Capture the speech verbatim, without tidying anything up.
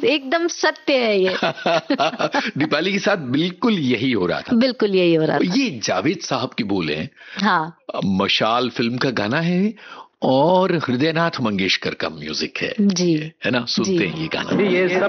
एकदम सत्य है ये। दीपाली के साथ बिल्कुल यही हो रहा था। बिल्कुल यही हो रहा था। ये जावेद साहब की बोले हैं। हाँ, मशाल फिल्म का गाना है और हृदयनाथ मंगेशकर का म्यूजिक है। जी, है ना, सुनते जी। हैं ये गाना। ये सब